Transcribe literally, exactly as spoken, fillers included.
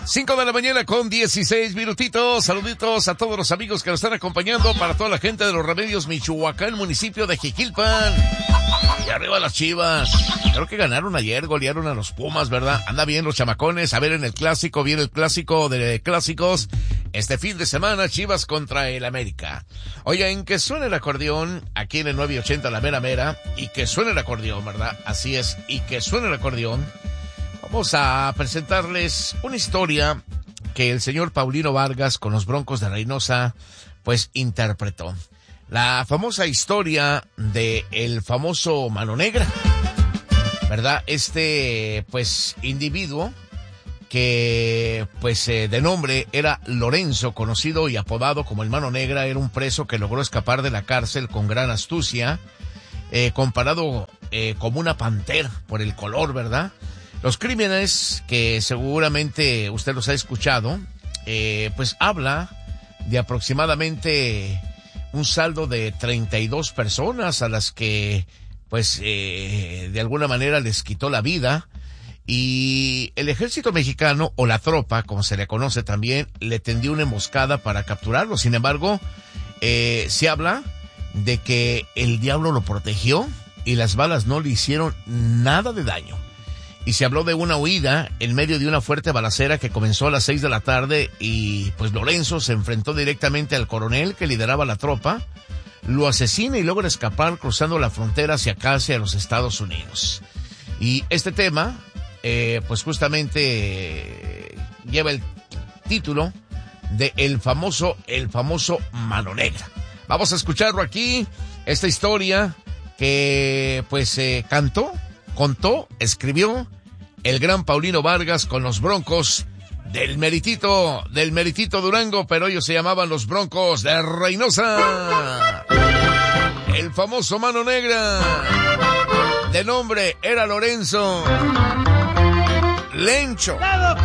Cinco de la mañana con dieciséis minutitos. Saluditos a todos los amigos que nos están acompañando, para toda la gente de Los Remedios, Michoacán, municipio de Jiquilpan. Y arriba las Chivas. Creo que ganaron ayer, golearon a los Pumas, ¿verdad? Anda bien los chamacones. A ver, en el clásico, viene el clásico de clásicos. Este fin de semana, Chivas contra el América. Oye, en que suene el acordeón, aquí en el nueve ochenta La Mera Mera, y que suene el acordeón, ¿verdad? Así es, y que suene el acordeón. Vamos a presentarles una historia que el señor Paulino Vargas con los Broncos de Reynosa, pues, interpretó. La famosa historia de el famoso Mano Negra, ¿verdad? Este, pues, individuo que, pues, eh, de nombre era Lorenzo, conocido y apodado como el Mano Negra, era un preso que logró escapar de la cárcel con gran astucia, eh, comparado eh, como una pantera por el color, ¿verdad? Los crímenes que seguramente usted los ha escuchado, eh, pues habla de aproximadamente un saldo de treinta y dos personas a las que, pues, eh, de alguna manera les quitó la vida. Y el ejército mexicano, o la tropa, como se le conoce también, le tendió una emboscada para capturarlo. Sin embargo, eh, se habla de que el diablo lo protegió y las balas no le hicieron nada de daño. Y se habló de una huida en medio de una fuerte balacera que comenzó a las seis de la tarde y pues Lorenzo se enfrentó directamente al coronel que lideraba la tropa, lo asesina y logra escapar cruzando la frontera hacia acá, hacia los Estados Unidos. Y este tema, eh, pues justamente eh, lleva el título de el famoso, el famoso Mano Negra. Vamos a escucharlo aquí, esta historia que pues eh, cantó, contó, escribió el gran Paulino Vargas con los Broncos del Meritito, del Meritito Durango, pero ellos se llamaban los Broncos de Reynosa. El famoso Mano Negra, de nombre era Lorenzo Lencho.